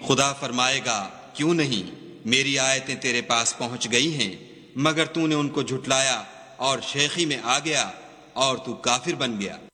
खुदा फरमाएगा, क्यों नहीं, मेरी आयतें तेरे पास पहुंच गई हैं, मगर तूने उनको झुटलाया और शेखी में आ गया और तू काफिर बन गया।